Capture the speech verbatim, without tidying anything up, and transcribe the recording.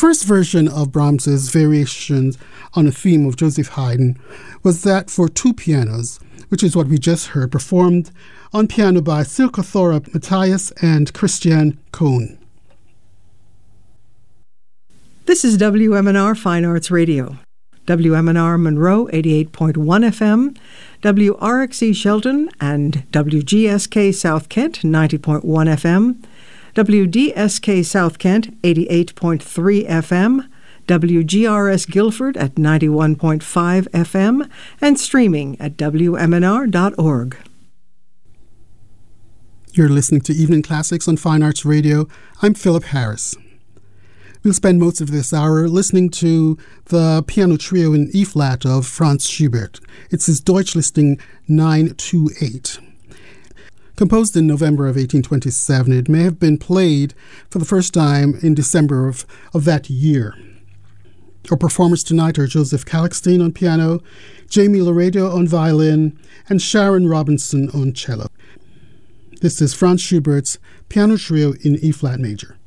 first version of Brahms's Variations on a Theme of Joseph Haydn was that for two pianos, which is what we just heard, performed on piano by Silke Thorup Matthias and Christian Cohn. This is W M N R Fine Arts Radio. W M N R Monroe eighty-eight point one F M, W R X E Shelton and W G S K South Kent ninety point one F M, W D S K South Kent eighty-eight point three F M, W G R S Guilford at ninety-one point five F M, and streaming at W M N R dot org. You're listening to Evening Classics on Fine Arts Radio. I'm Philip Harris. We'll spend most of this hour listening to the piano trio in E-flat of Franz Schubert. It's his Deutschlisting nine two eight. Composed in November of eighteen twenty-seven, it may have been played for the first time in December of, of that year. Our performers tonight are Joseph Kalkstein on piano, Jamie Laredo on violin, and Sharon Robinson on cello. This is Franz Schubert's piano trio in E-flat major.